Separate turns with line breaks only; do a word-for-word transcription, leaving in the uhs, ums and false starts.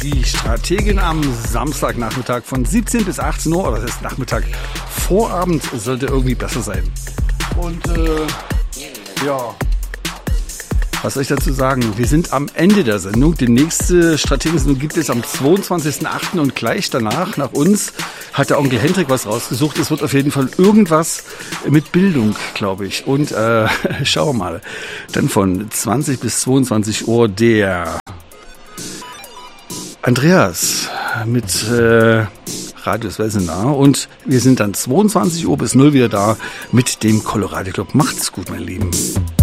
Die Strategin am Samstagnachmittag von siebzehn bis achtzehn Uhr, oder das ist Nachmittag, Vorabend sollte irgendwie besser sein. Und äh, ja, was soll ich dazu sagen? Wir sind am Ende der Sendung. Die nächste Strategensendung gibt es am zweiundzwanzigsten achten und gleich danach, nach uns, hat der Onkel Hendrik was rausgesucht. Es wird auf jeden Fall irgendwas mit Bildung, glaube ich. Und äh, schauen wir mal. Dann von zwanzig bis zweiundzwanzig Uhr der Andreas mit äh, Radius Wesenar. Und wir sind dann zweiundzwanzig Uhr bis null wieder da mit dem Colorado Club. Macht's gut, meine Lieben.